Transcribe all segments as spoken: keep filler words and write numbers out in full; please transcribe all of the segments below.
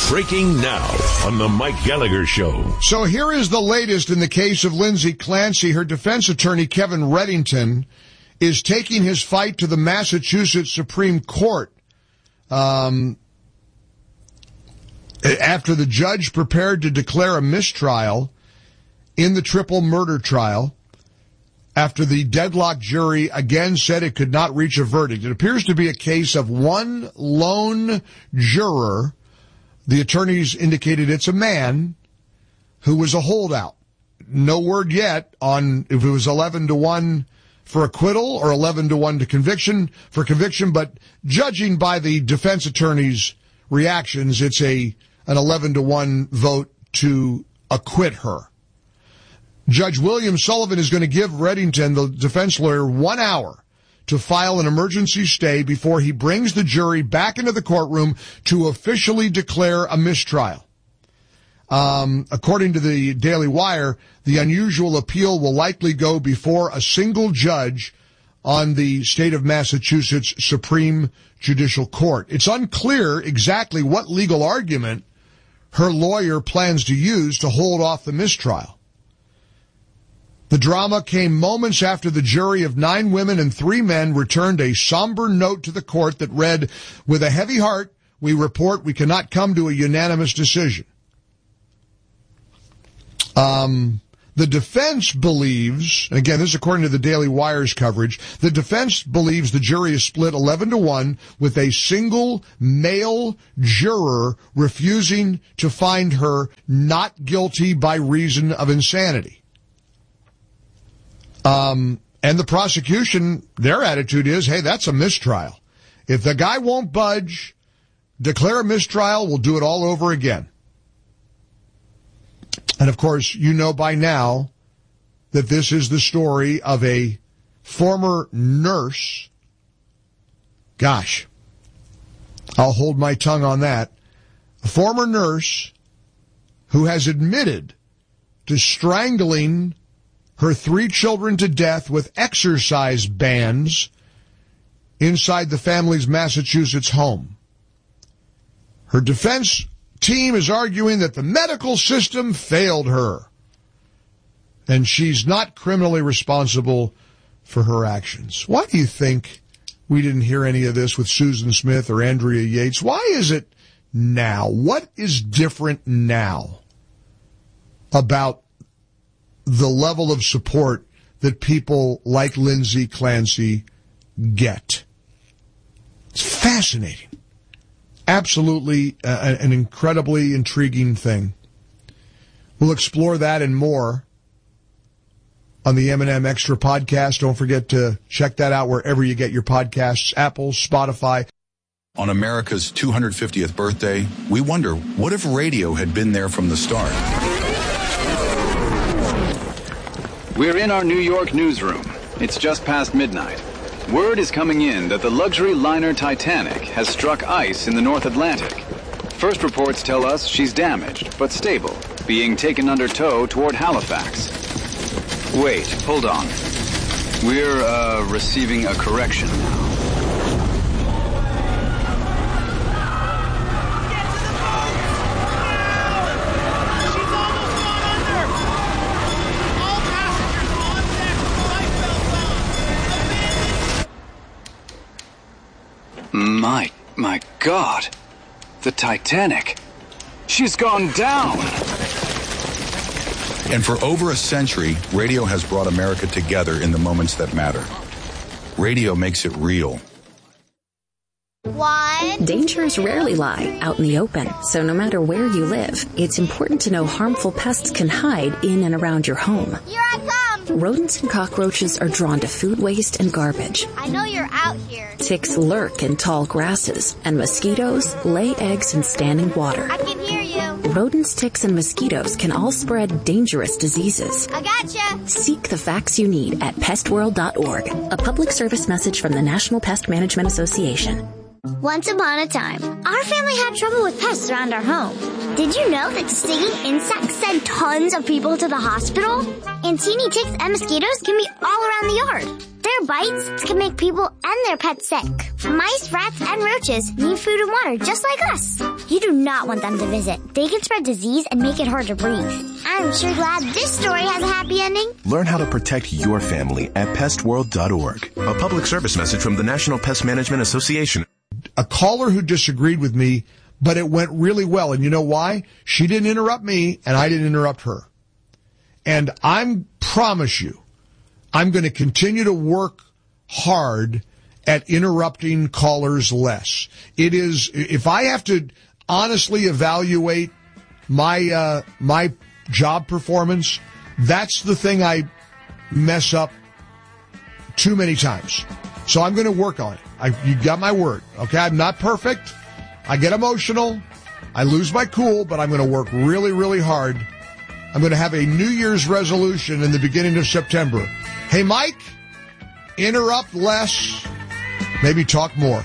Breaking now on the Mike Gallagher Show. So here is the latest in the case of Lindsay Clancy. Her defense attorney, Kevin Reddington, is taking his fight to the Massachusetts Supreme Court um, after the judge prepared to declare a mistrial in the triple murder trial after the deadlocked jury again said it could not reach a verdict. It appears to be a case of one lone juror. The attorneys indicated it's a man who was a holdout. No word yet on if it was eleven to one for acquittal or eleven to one to conviction for conviction, but judging by the defense attorney's reactions, it's a an eleven to one vote to acquit her. Judge William Sullivan is going to give Reddington, the defense lawyer, one hour to file an emergency stay before he brings the jury back into the courtroom to officially declare a mistrial. Um, according to the Daily Wire, the unusual appeal will likely go before a single judge on the state of Massachusetts Supreme Judicial Court. It's unclear exactly what legal argument her lawyer plans to use to hold off the mistrial. The drama came moments after the jury of nine women and three men returned a somber note to the court that read, "With a heavy heart, we report we cannot come to a unanimous decision." Um, the defense believes, and again, this is according to the Daily Wire's coverage, the defense believes the jury is split eleven to one with a single male juror refusing to find her not guilty by reason of insanity. Um, and the prosecution, their attitude is, hey, that's a mistrial. If the guy won't budge, declare a mistrial, we'll do it all over again. And of course, you know by now that this is the story of a former nurse. Gosh, I'll hold my tongue on that. A former nurse who has admitted to strangling her three children to death with exercise bands inside the family's Massachusetts home. Her defense team is arguing that the medical system failed her, and she's not criminally responsible for her actions. Why do you think we didn't hear any of this with Susan Smith or Andrea Yates? Why is it now? What is different now about the level of support that people like Lindsay Clancy get? It's fascinating. Absolutely uh, an incredibly intriguing thing. We'll explore that and more on the M and M Extra podcast. Don't forget to check that out wherever you get your podcasts, Apple, Spotify. On America's two hundred fiftieth birthday, we wonder, what if radio had been there from the start? We're in our New York newsroom. It's just past midnight. Word is coming in that the luxury liner Titanic has struck ice in the North Atlantic. First reports tell us she's damaged, but stable, being taken under tow toward Halifax. Wait, hold on. We're, uh, receiving a correction now. My, my God, the Titanic, she's gone down. And for over a century, radio has brought America together in the moments that matter. Radio makes it real. One. Dangers rarely lie out in the open, so no matter where you live, it's important to know harmful pests can hide in and around your home. Here I come. Rodents and cockroaches are drawn to food waste and garbage. I know you're out here. Ticks lurk in tall grasses, and mosquitoes lay eggs in standing water. I can hear you. Rodents, ticks, and mosquitoes can all spread dangerous diseases. I gotcha. Seek the facts you need at pest world dot org. A public service message from the National Pest Management Association. Once upon a time, our family had trouble with pests around our home. Did you know that stinging insects send tons of people to the hospital? And teeny ticks and mosquitoes can be all around the yard. Their bites can make people and their pets sick. Mice, rats, and roaches need food and water just like us. You do not want them to visit. They can spread disease and make it hard to breathe. I'm sure glad this story has a happy ending. Learn how to protect your family at pest world dot org. A public service message from the National Pest Management Association. A caller who disagreed with me, but it went really well. And you know why? She didn't interrupt me, and I didn't interrupt her. And I promise you, I'm going to continue to work hard at interrupting callers less. It is, if I have to honestly evaluate my uh, my job performance, that's the thing I mess up too many times. So I'm going to work on it. I, you got my word. Okay, I'm not perfect. I get emotional. I lose my cool, but I'm going to work really, really hard. I'm going to have a New Year's resolution in the beginning of September. Hey, Mike, interrupt less, maybe talk more.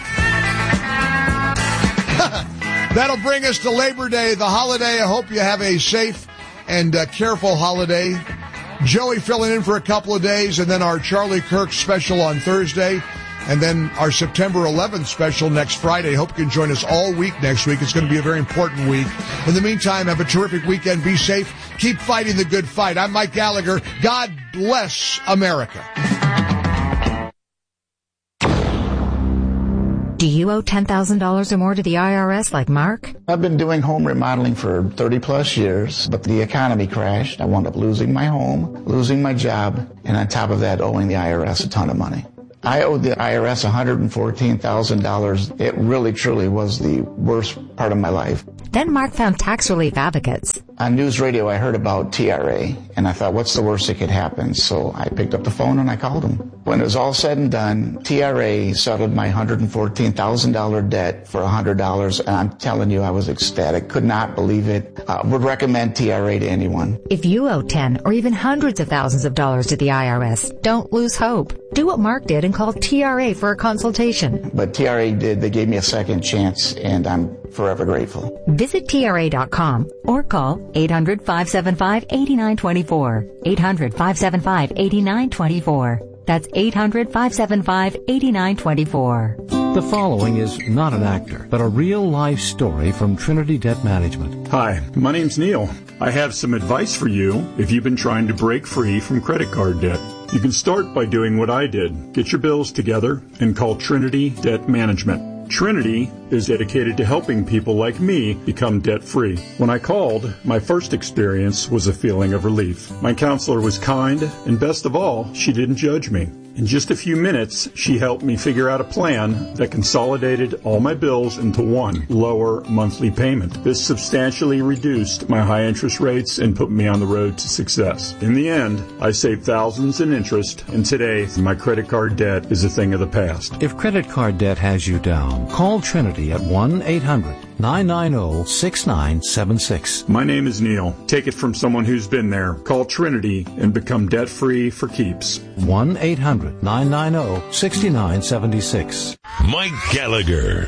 That'll bring us to Labor Day, the holiday. I hope you have a safe and uh, careful holiday. Joey filling in for a couple of days, and then our Charlie Kirk special on Thursday, and then our September eleventh special next Friday. Hope you can join us all week next week. It's going to be a very important week. In the meantime, have a terrific weekend. Be safe. Keep fighting the good fight. I'm Mike Gallagher. God bless America. Do you owe ten thousand dollars or more to the I R S like Mark? I've been doing home remodeling for thirty plus years, but the economy crashed. I wound up losing my home, losing my job, and on top of that, owing the I R S a ton of money. I owed the I R S one hundred fourteen thousand dollars. It really, truly was the worst part of my life. Then Mark found Tax Relief Advocates. On news radio, I heard about T R A, and I thought, what's the worst that could happen? So I picked up the phone and I called them. When it was all said and done, T R A settled my one hundred fourteen thousand dollars debt for one hundred dollars, and I'm telling you, I was ecstatic. Could not believe it. Uh, would recommend T R A to anyone. If you owe ten or even hundreds of thousands of dollars to the I R S, don't lose hope. Do what Mark did and call T R A for a consultation. But T R A did. They gave me a second chance, and I'm forever grateful. Visit T R A dot com or call eight hundred, five seven five, eight nine two four. eight hundred, five seven five, eight nine two four. That's eight hundred, five seven five, eight nine two four. The following is not an actor, but a real-life story from Trinity Debt Management. Hi, my name's Neil. I have some advice for you if you've been trying to break free from credit card debt. You can start by doing what I did. Get your bills together and call Trinity Debt Management. Trinity is dedicated to helping people like me become debt-free. When I called, my first experience was a feeling of relief. My counselor was kind, and best of all, she didn't judge me. In just a few minutes, she helped me figure out a plan that consolidated all my bills into one lower monthly payment. This substantially reduced my high interest rates and put me on the road to success. In the end, I saved thousands in interest, and today, my credit card debt is a thing of the past. If credit card debt has you down, call Trinity at one eight hundred, nine nine zero, six nine seven six. My name is Neil. Take it from someone who's been there. Call Trinity and become debt-free for keeps. one eight hundred, nine nine zero, six nine seven six. Mike Gallagher.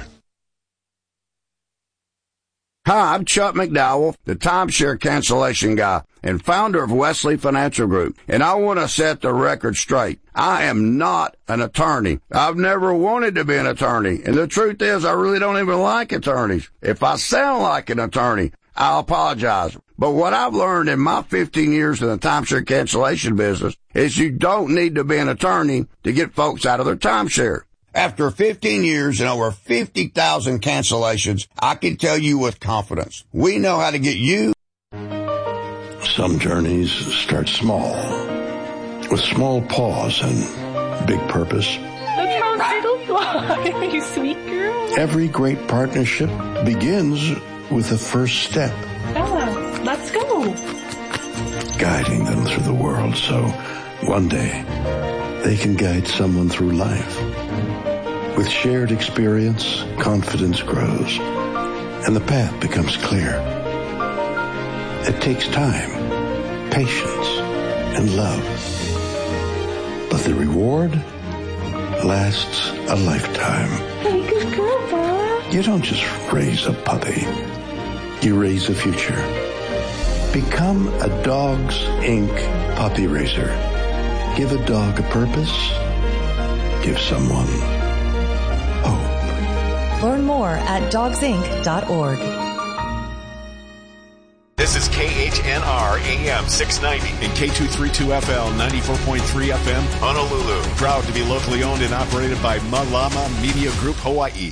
Hi, I'm Chuck McDowell, the timeshare cancellation guy and founder of Wesley Financial Group, and I want to set the record straight. I am not an attorney. I've never wanted to be an attorney, and the truth is I really don't even like attorneys. If I sound like an attorney, I apologize. But what I've learned in my fifteen years in the timeshare cancellation business is you don't need to be an attorney to get folks out of their timeshare. After fifteen years and over fifty thousand cancellations, I can tell you with confidence, we know how to get you. Some journeys start small, with small pause and big purpose. That's how turtles fly, you sweet girl. Every great partnership begins with the first step. Bella, let's go. Guiding them through the world so one day they can guide someone through life. With shared experience, confidence grows, and the path becomes clear. It takes time, patience, and love. But the reward lasts a lifetime. Hey, good girl, Bella. You don't just raise a puppy. You raise a future. Become a Dogs Incorporated puppy raiser. Give a dog a purpose. Give someone hope. Learn more at dogs inc dot org. This is K H N R A M six ninety and K two thirty-two F L ninety-four point three F M, Honolulu. Proud to be locally owned and operated by Malama Media Group, Hawaii.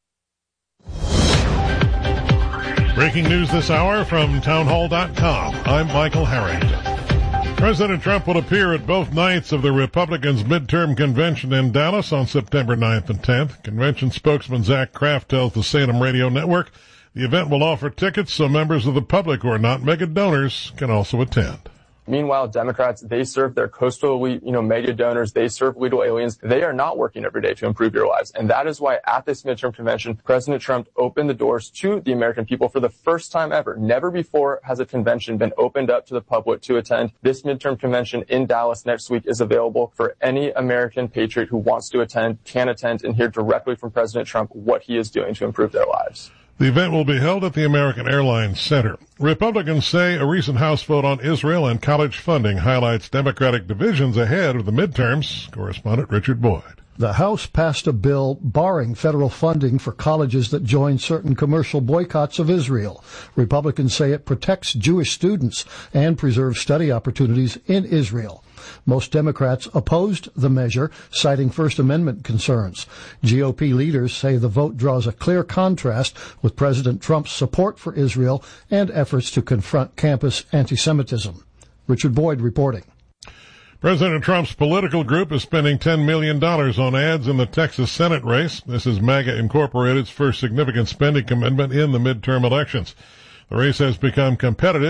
Breaking news this hour from townhall dot com. I'm Michael Harrington. President Trump will appear at both nights of the Republicans' midterm convention in Dallas on September ninth and tenth. Convention spokesman Zach Kraft tells the Salem Radio Network the event will offer tickets so members of the public who are not mega donors can also attend. Meanwhile, Democrats, they serve their coastal elite, you know, mega donors. They serve illegal aliens. They are not working every day to improve your lives. And that is why at this midterm convention, President Trump opened the doors to the American people for the first time ever. Never before has a convention been opened up to the public to attend. This midterm convention in Dallas next week is available for any American patriot who wants to attend, can attend, and hear directly from President Trump what he is doing to improve their lives. The event will be held at the American Airlines Center. Republicans say a recent House vote on Israel and college funding highlights Democratic divisions ahead of the midterms. Correspondent Richard Boyd. The House passed a bill barring federal funding for colleges that join certain commercial boycotts of Israel. Republicans say it protects Jewish students and preserves study opportunities in Israel. Most Democrats opposed the measure, citing First Amendment concerns. G O P leaders say the vote draws a clear contrast with President Trump's support for Israel and efforts to confront campus anti-Semitism. Richard Boyd reporting. President Trump's political group is spending ten million dollars on ads in the Texas Senate race. This is MAGA Incorporated's first significant spending commitment in the midterm elections. The race has become competitive